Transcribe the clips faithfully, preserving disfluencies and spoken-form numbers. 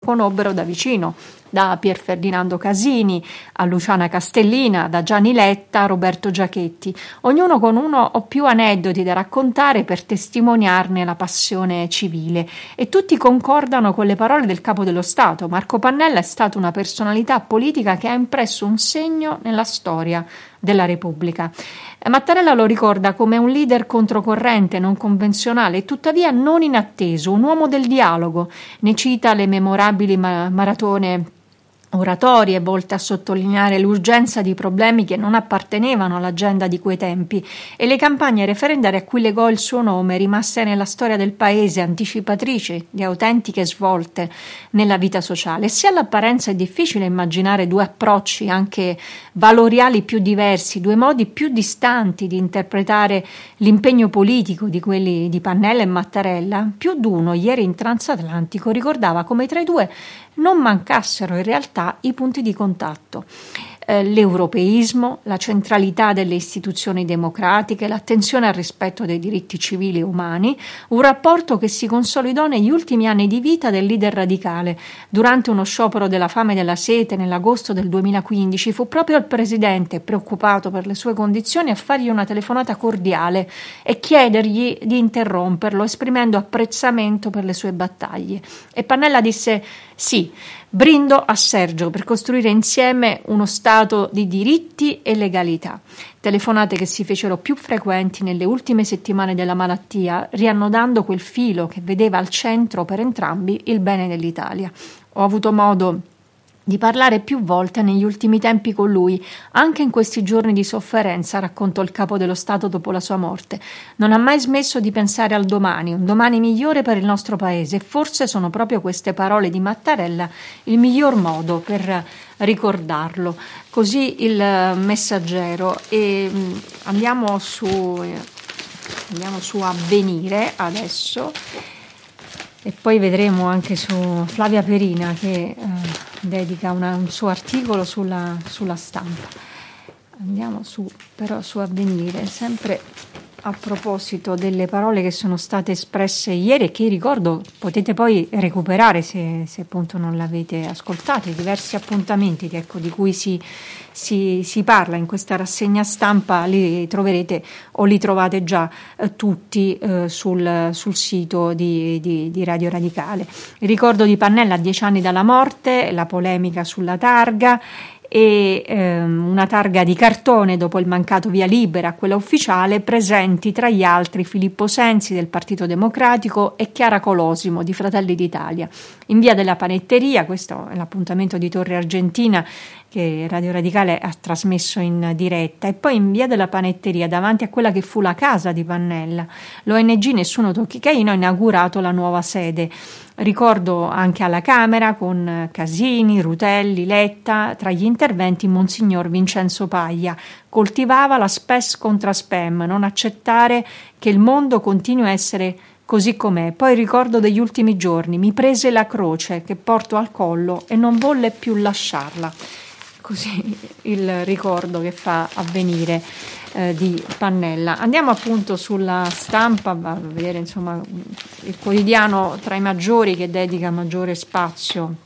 conobbero da vicino, da Pier Ferdinando Casini a Luciana Castellina, da Gianni Letta a Roberto Giachetti, ognuno con uno o più aneddoti da raccontare per testimoniarne la passione civile, e tutti concordano con le parole del Capo dello Stato: Marco Pannella è stato una personalità politica che ha impresso un segno nella storia della Repubblica. Mattarella lo ricorda come un leader controcorrente, non convenzionale e tuttavia non inatteso, un uomo del dialogo. Ne cita le memorabili ma- maratone oratorie volte a sottolineare l'urgenza di problemi che non appartenevano all'agenda di quei tempi, e le campagne referendarie a cui legò il suo nome, rimaste nella storia del paese anticipatrici di autentiche svolte nella vita sociale. E se all'apparenza è difficile immaginare due approcci anche valoriali più diversi, due modi più distanti di interpretare l'impegno politico di quelli di Pannella e Mattarella, più d'uno ieri in Transatlantico ricordava come tra i due non mancassero in realtà i punti di contatto. Eh, l'europeismo, la centralità delle istituzioni democratiche, l'attenzione al rispetto dei diritti civili e umani, un rapporto che si consolidò negli ultimi anni di vita del leader radicale. Durante uno sciopero della fame e della sete nell'agosto del duemilaquindici fu proprio il presidente, preoccupato per le sue condizioni, a fargli una telefonata cordiale e chiedergli di interromperlo, esprimendo apprezzamento per le sue battaglie. E Pannella disse: sì, brindo a Sergio per costruire insieme uno Stato di diritti e legalità. Telefonate che si fecero più frequenti nelle ultime settimane della malattia, riannodando quel filo che vedeva al centro per entrambi il bene dell'Italia. Ho avuto modo di parlare più volte negli ultimi tempi con lui, anche in questi giorni di sofferenza, raccontò il Capo dello Stato dopo la sua morte. Non ha mai smesso di pensare al domani, un domani migliore per il nostro paese, e forse sono proprio queste parole di Mattarella il miglior modo per ricordarlo. Così il Messaggero. E andiamo su, andiamo su Avvenire adesso. E poi vedremo anche su Flavia Perina che eh, dedica una, un suo articolo sulla, sulla Stampa. Andiamo su, però su Avvenire, sempre a proposito delle parole che sono state espresse ieri e che ricordo potete poi recuperare se, se appunto non l'avete ascoltate, diversi appuntamenti ecco, di cui si, si, si parla in questa rassegna stampa, li troverete o li trovate già eh, tutti eh, sul, sul sito di, di, di Radio Radicale. Il ricordo di Pannella a dieci anni dalla morte, la polemica sulla targa e ehm, una targa di cartone dopo il mancato via libera a quella ufficiale, presenti tra gli altri Filippo Sensi del Partito Democratico e Chiara Colosimo di Fratelli d'Italia. In via della Panetteria, questo è l'appuntamento di Torre Argentina che Radio Radicale ha trasmesso in diretta, e poi in via della Panetteria davanti a quella che fu la casa di Pannella, l'O N G Nessuno Tocchi Caino ha inaugurato la nuova sede. Ricordo anche alla Camera con Casini, Rutelli, Letta, tra gli interventi Monsignor Vincenzo Paglia. Coltivava la spes contra spam, non accettare che il mondo continui a essere così com'è. Poi il ricordo degli ultimi giorni, mi prese la croce che porto al collo e non volle più lasciarla. Così il ricordo che fa Avvenire eh, di Pannella. Andiamo appunto sulla Stampa a vedere insomma il quotidiano tra i maggiori che dedica maggiore spazio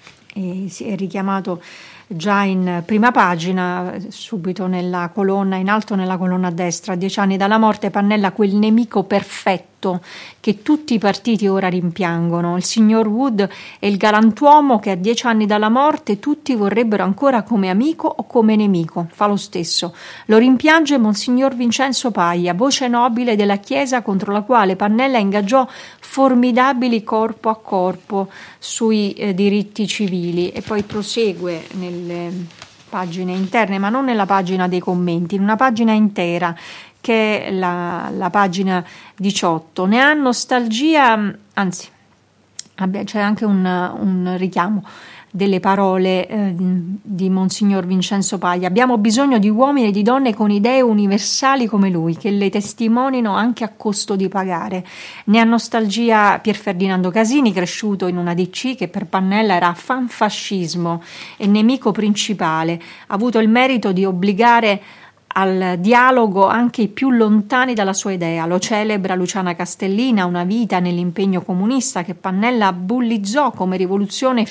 e si è richiamato già in prima pagina, subito nella colonna, in alto nella colonna a destra, a dieci anni dalla morte Pannella, quel nemico perfetto che tutti i partiti ora rimpiangono. Il signor Wood è il galantuomo che a dieci anni dalla morte tutti vorrebbero ancora come amico o come nemico, fa lo stesso. Lo rimpiange Monsignor Vincenzo Paglia, voce nobile della Chiesa contro la quale Pannella ingaggiò formidabili corpo a corpo sui eh, diritti civili. E poi prosegue nelle pagine interne, ma non nella pagina dei commenti, in una pagina intera che è la, la pagina diciotto. Ne ha nostalgia, anzi c'è anche un, un richiamo delle parole eh, di Monsignor Vincenzo Paglia. Abbiamo bisogno di uomini e di donne con idee universali come lui, che le testimonino anche a costo di pagare. Ne ha nostalgia Pier Ferdinando Casini, cresciuto in una D C che per Pannella era fanfascismo e nemico principale. Ha avuto il merito di obbligare al dialogo anche i più lontani dalla sua idea. Lo celebra Luciana Castellina, una vita nell'impegno comunista che Pannella bullizzò come rivoluzione